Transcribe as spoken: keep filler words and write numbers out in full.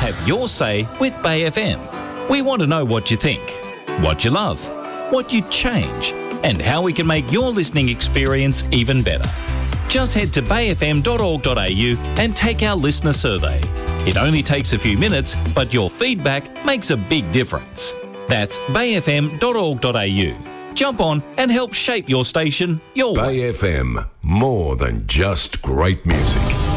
have your say with Bay F M. We want to know what you think, what you love, what you'd change, and how we can make your listening experience even better. Just head to bay f m dot org dot a u and take our listener survey. It only takes a few minutes, but your feedback makes a big difference. That's bay f m dot org dot a u. Jump on and help shape your station your way. Bay F M, more than just great music.